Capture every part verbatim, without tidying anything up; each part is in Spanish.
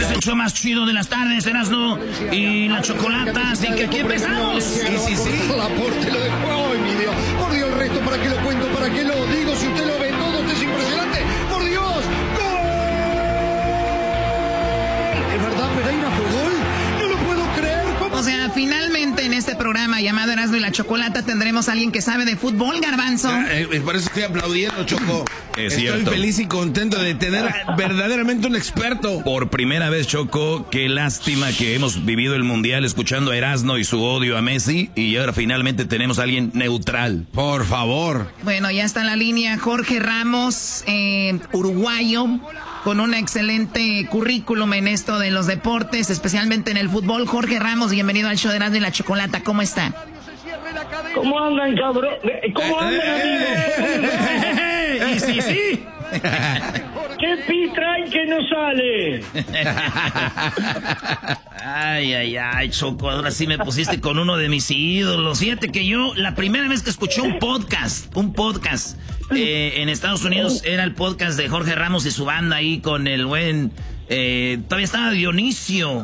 es el show más chido de las tardes, Erasmo y la Chocolata, así que aquí empezamos. Sí, sí, sí. Laporte lo dejó. Ay, mi Dios. Por Dios, el resto, ¿para qué lo cuento? ¿Para qué lo digo? Si usted lo ve todo, esto es impresionante. ¡Por Dios! ¡Gol! ¿Es verdad, Pereira fue gol? No lo puedo creer. ¿Cómo? O sea, finalmente en este programa llamado Erasmo y la Chocolata tendremos a alguien que sabe de fútbol, Garbanzo. Eh, eh, por eso estoy aplaudiendo, Choco. Es Estoy cierto. feliz y contento de tener verdaderamente un experto. Por primera vez, Choco, qué lástima que hemos vivido el Mundial escuchando a Erasmo y su odio a Messi, y ahora finalmente tenemos a alguien neutral. Por favor. Bueno, ya está en la línea Jorge Ramos, eh, uruguayo, con un excelente currículum en esto de los deportes, especialmente en el fútbol. Jorge Ramos, bienvenido al show de Erasmo y la Chocolata. ¿Cómo está? ¿Cómo andan, cabrón? ¿Cómo andan, amigos? Y sí, sí. ¿Qué pi traen que no sale? Ay, ay, ay, Choco, ahora sí me pusiste con uno de mis ídolos. Fíjate que yo, la primera vez que escuché un podcast, un podcast eh, en Estados Unidos, era el podcast de Jorge Ramos y su banda ahí con el buen... Eh, todavía estaba Dionisio.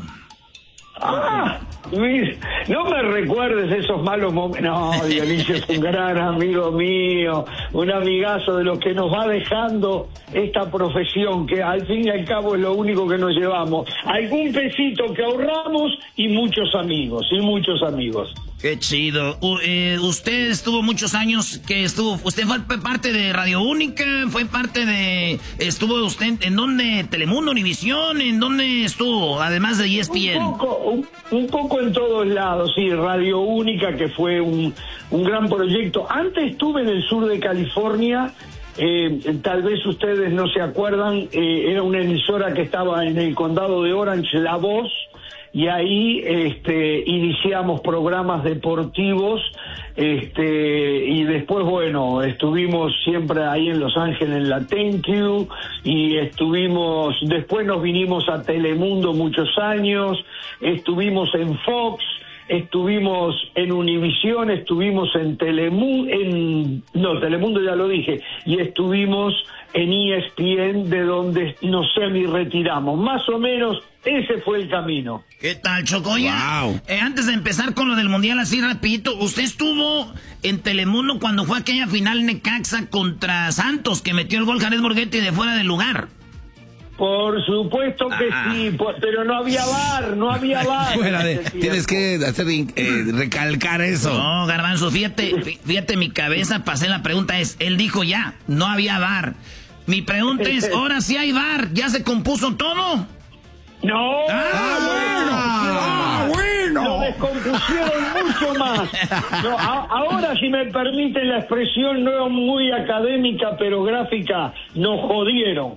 Ah, Luis, no me recuerdes esos malos momentos. No, Dionisio es un gran amigo mío, un amigazo de los que nos va dejando esta profesión, que al fin y al cabo es lo único que nos llevamos. Algún pesito que ahorramos y muchos amigos, y muchos amigos. Qué chido. U, eh, usted estuvo muchos años que estuvo... Usted fue parte de Radio Única, fue parte de... Estuvo usted... ¿En dónde? ¿Telemundo, Univisión? ¿En dónde estuvo? Además de E S P N. Un poco, un, un poco en todos lados, sí. Radio Única, que fue un, un gran proyecto. Antes estuve en el sur de California... Eh, tal vez ustedes no se acuerdan, eh, era una emisora que estaba en el condado de Orange, La Voz, y ahí este, iniciamos programas deportivos, este, y después, bueno, estuvimos siempre ahí en Los Ángeles en la Thank You, y estuvimos, después nos vinimos a Telemundo muchos años, estuvimos en Fox, estuvimos en Univisión, estuvimos en Telemundo, en, no, Telemundo ya lo dije, y estuvimos en E S P N, de donde nos semi-retiramos. Más o menos, ese fue el camino. ¿Qué tal, Choco? Oye, Wow. eh, antes de empezar con lo del Mundial, así rapidito, usted estuvo en Telemundo cuando fue aquella final Necaxa contra Santos, que metió el gol Jared Borghetti de fuera del lugar. Por supuesto que Ah. sí, por- pero no había bar, no había bar. Fuera de, en ese tienes tiempo. que hacer eh, recalcar eso. No, Garbanzo, fíjate, fí- fíjate mi cabeza, pasé la pregunta es, él dijo ya, no había bar. Mi pregunta es, ahora sí hay bar, ¿ya se compuso todo? No, Ah, bueno, ah, bueno. Lo descompusieron mucho más. No, a- ahora, si me permiten la expresión no muy académica, pero gráfica, nos jodieron.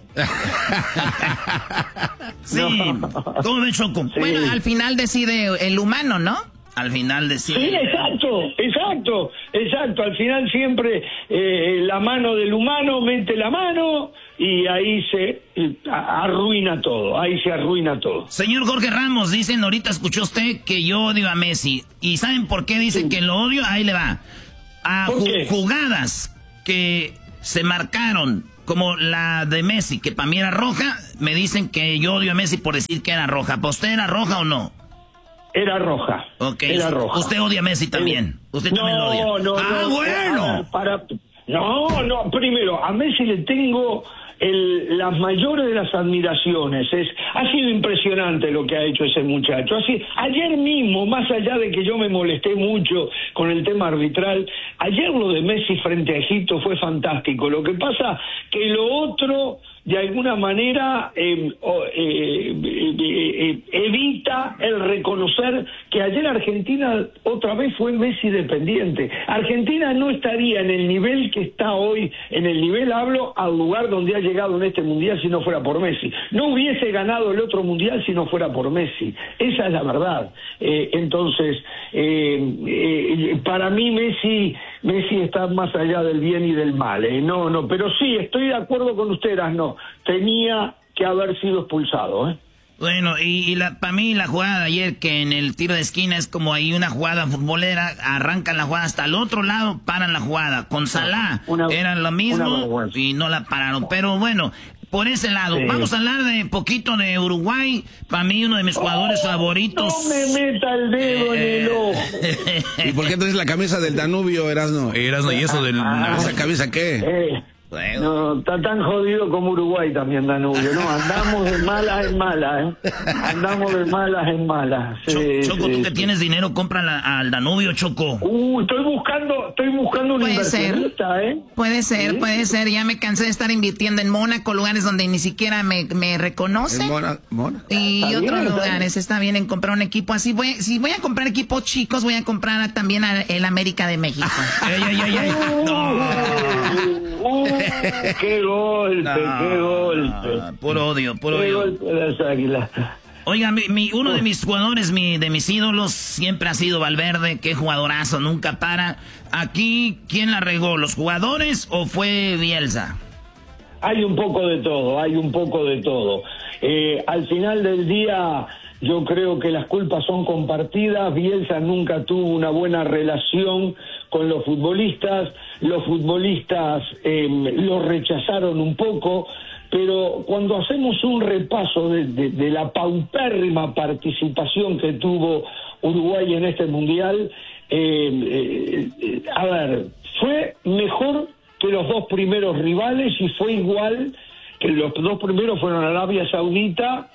Sí, ¿cómo ves, Choco? Sí. Bueno, al final decide el humano, ¿no? Al final de Sí, exacto, exacto, exacto. Al final siempre eh, la mano del humano mete la mano y ahí se eh, a- arruina todo, ahí se arruina todo. Señor Jorge Ramos, dicen, ahorita escuchó usted que yo odio a Messi. ¿Y saben por qué dice Sí. que lo odio? Ahí le va. A ¿Por ju- qué? jugadas que se marcaron, como la de Messi, que para mí era roja, me dicen que yo odio a Messi por decir que era roja. ¿Para usted era roja o no? Era roja. Ok. Era roja. Usted odia a Messi también. Usted no, también lo odia. No, ah, no, bueno. ah, Para, no, no, primero, a Messi le tengo el, las mayores de las admiraciones. Es, ha sido impresionante lo que ha hecho ese muchacho. Así, ayer mismo, más allá de que yo me molesté mucho con el tema arbitral, ayer lo de Messi frente a Egipto fue fantástico. Lo que pasa que lo otro, de alguna manera, eh, oh, eh, eh, eh, evita el reconocer que ayer Argentina otra vez fue Messi dependiente. Argentina no estaría en el nivel que está hoy, en el nivel, hablo, al lugar donde ha llegado en este Mundial si no fuera por Messi. No hubiese ganado el otro Mundial si no fuera por Messi. Esa es la verdad. Eh, entonces, eh, eh, para mí Messi... Messi está más allá del bien y del mal, ¿eh? No, no, pero sí, estoy de acuerdo con ustedes, no, tenía que haber sido expulsado, ¿eh? Bueno, y, y la, para mí la jugada de ayer, que en el tiro de esquina es como ahí una jugada futbolera, arrancan la jugada hasta el otro lado, paran la jugada. Con Salah Una- era lo una mismo vergüenza. y no la pararon. Pero bueno, por ese lado. Sí. Vamos a hablar de poquito de Uruguay. Para mí, uno de mis jugadores oh, favoritos. No me meta el dedo eh, en el ojo. ¿Y por qué traes la camisa del Danubio, Erasno? Erasno, ¿y eso del... Ah, ¿Esa camisa qué? Eh. Bueno. No, está tan jodido como Uruguay también, Danubio, ¿no? Andamos de malas en malas, ¿eh? Andamos de malas en malas. Sí, Choco, sí, tú que sí. tienes dinero, compra la, al Danubio, Choco. Uh, estoy buscando, estoy buscando un Puede inversionista, ser. ¿eh? Puede ser, ¿Sí? puede ser. Ya me cansé de estar invirtiendo en Mónaco, lugares donde ni siquiera me, me reconocen. Mona, Mona. Y Está otros bien, lugares. está Está bien en comprar un equipo así. Voy, si voy a comprar equipos chicos, voy a comprar también a el América de México. Ay, ay, ay, ay. No. Uh, qué golpe, No, qué golpe. no, puro odio, puro Qué odio. golpe de las águilas. Oiga, mi, mi, uno de mis jugadores, mi, de mis ídolos, siempre ha sido Valverde. Qué jugadorazo, nunca para. Aquí, ¿quién la regó? ¿Los jugadores o fue Bielsa? Hay un poco de todo, hay un poco de todo. Eh, al final del día, yo creo que las culpas son compartidas. Bielsa nunca tuvo una buena relación con los futbolistas. Los futbolistas eh, lo rechazaron un poco. Pero cuando hacemos un repaso de, de, de la paupérrima participación que tuvo Uruguay en este mundial, eh, eh, a ver, fue mejor que los dos primeros rivales y fue igual que los dos primeros fueron Arabia Saudita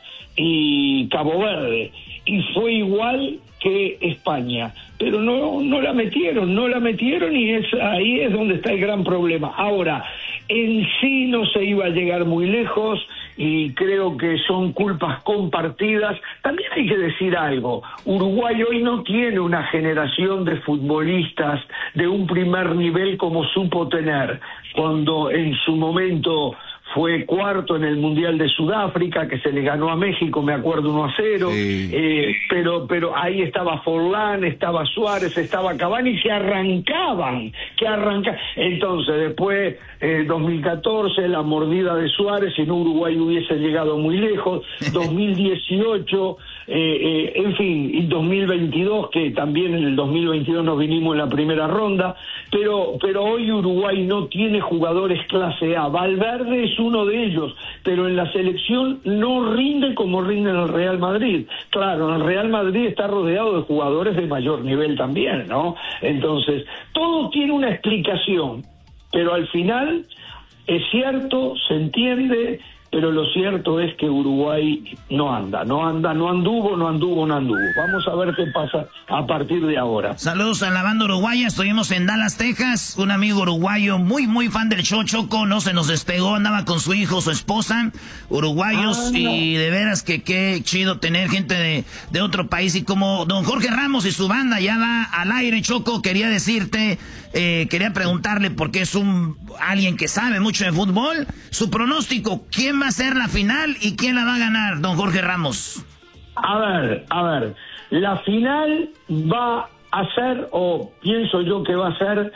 y Cabo Verde, y fue igual que España, pero no no la metieron, no la metieron y es ahí es donde está el gran problema. Ahora, en sí no se iba a llegar muy lejos y creo que son culpas compartidas. También hay que decir algo, Uruguay hoy no tiene una generación de futbolistas de un primer nivel como supo tener cuando en su momento fue cuarto en el Mundial de Sudáfrica, que se le ganó a México, me acuerdo, uno a cero, Sí. eh, pero pero ahí estaba Forlán, estaba Suárez, estaba Cavani, que arrancaban, que arrancaban. Entonces, después, eh, dos mil catorce, la mordida de Suárez, si no Uruguay hubiese llegado muy lejos, dos mil dieciocho, eh, eh, en fin, y dos mil veintidós, que también en el dos mil veintidós nos vinimos en la primera ronda, pero, pero hoy Uruguay no tiene jugadores clase A. Valverde es uno de ellos, pero en la selección no rinde como rinde en el Real Madrid. Claro, el Real Madrid está rodeado de jugadores de mayor nivel también, ¿no? Entonces, todo tiene una explicación, pero al final es cierto, se entiende, pero lo cierto es que Uruguay no anda, no anda, no anduvo, no anduvo, no anduvo. Vamos a ver qué pasa a partir de ahora. Saludos a la banda uruguaya, estuvimos en Dallas, Texas, un amigo uruguayo muy, muy fan del show, Choco, no se nos despegó, andaba con su hijo, su esposa, uruguayos, Ah, no. y de veras que qué chido tener gente de, de otro país, y como don Jorge Ramos y su banda ya va al aire, Choco, quería decirte, eh, quería preguntarle, porque es un alguien que sabe mucho de fútbol, su pronóstico, ¿quién va a ser la final y quién la va a ganar, don Jorge Ramos? A ver, a ver, la final va a ser, o pienso yo que va a ser,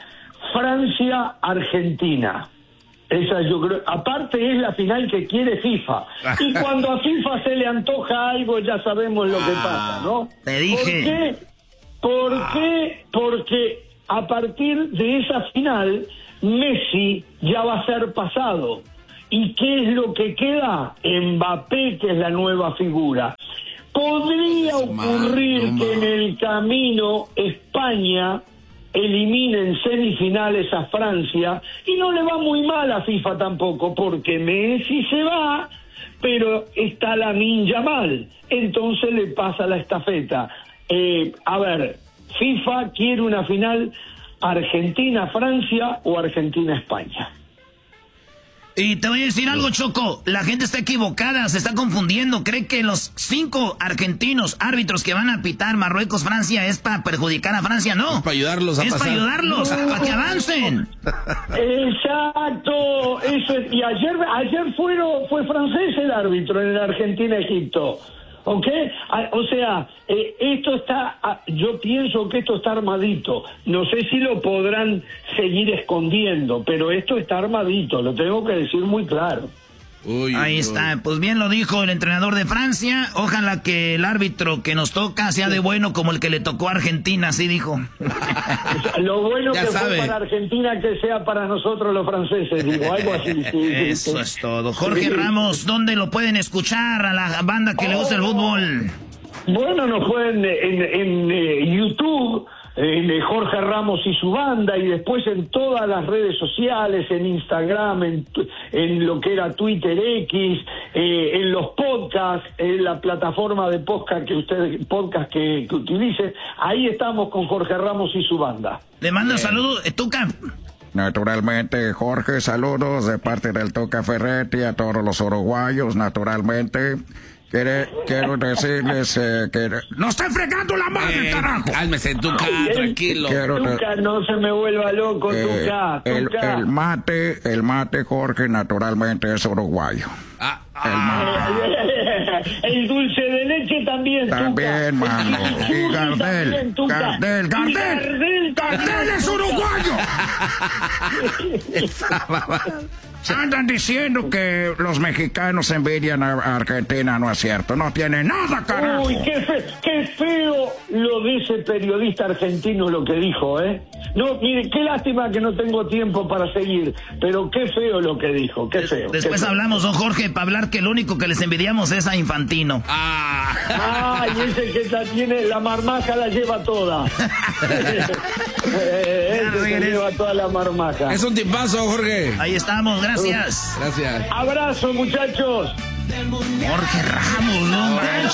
Francia-Argentina. Esa yo creo, aparte es la final que quiere FIFA. Y cuando a FIFA se le antoja algo, ya sabemos lo que pasa, ¿no? Te dije. ¿Por qué? ¿Por qué? Porque a partir de esa final, Messi ya va a ser pasado. ¿Y qué es lo que queda? Mbappé, que es la nueva figura. Podría ocurrir que en el camino España elimine en semifinales a Francia, y no le va muy mal a FIFA tampoco, porque Messi se va, pero está Lamine Yamal, entonces le pasa la estafeta. Eh, a ver, FIFA quiere una final Argentina-Francia o Argentina-España. Y te voy a decir algo, Choco, la gente está equivocada, se está confundiendo, cree que los cinco argentinos árbitros que van a pitar Marruecos-Francia es para perjudicar a Francia, no. Es para ayudarlos a Es pasar. para ayudarlos, para que avancen. Exacto, eso es, y ayer ayer fueron, fue francés el árbitro en el Argentina-Egipto. ¿Ok? O sea, eh, esto está, yo pienso que esto está armadito. No sé si lo podrán seguir escondiendo, pero esto está armadito, lo tengo que decir muy claro. Uy, Ahí uy. está, pues bien lo dijo el entrenador de Francia. Ojalá que el árbitro que nos toca sea de bueno como el que le tocó a Argentina, así dijo. Lo bueno ya que sabe. fue para Argentina que sea para nosotros los franceses, digo, algo así. Sí, Eso sí. es todo. Jorge sí. Ramos, ¿dónde lo pueden escuchar a la banda que oh. le gusta el fútbol? Bueno, nos pueden en, en, en YouTube, en Jorge Ramos y su banda, y después en todas las redes sociales, en Instagram, en, en lo que era Twitter X, eh, en los podcasts, en la plataforma de podcast que usted podcast que, que utilice. Ahí estamos con Jorge Ramos y su banda. Le mando saludos, Tuca. Naturalmente, Jorge, saludos de parte del Tuca Ferretti a todos los uruguayos, naturalmente. Quiere, quiero decirles eh, que... ¡No estoy fregando la madre, eh, carajo! Cálmese, Tuca, tranquilo. Quiero, Tuca, no se me vuelva loco, eh, Tuca, el, Tuca. El mate, el mate, Jorge, naturalmente es uruguayo. Ah, el mate. El dulce de leche también, También, Tuca. mano. Y Gardel, también, Gardel, Gardel. Gardel, Gardel es uruguayo. Andan diciendo que los mexicanos envidian a Argentina, no es cierto, no tiene nada, carajo. Uy, qué, fe, qué feo lo de ese periodista argentino lo que dijo, ¿eh? No, mire, qué lástima que no tengo tiempo para seguir, pero qué feo lo que dijo, qué feo. Después qué feo. hablamos, don Jorge, para hablar que lo único que les envidiamos es a Infantino. Ah, ah y ese que la tiene, la marmaja la lleva toda. eh, ese que lleva toda la marmaja. Es un tipazo, Jorge. Ahí estamos, gracias. Gracias. Gracias. Abrazo, muchachos. Jorge Ramos, no manches.